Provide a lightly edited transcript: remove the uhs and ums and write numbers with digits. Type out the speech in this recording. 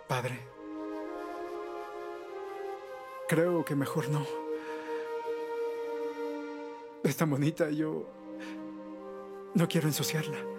Padre, creo que mejor no. Es tan bonita, yo no quiero ensuciarla.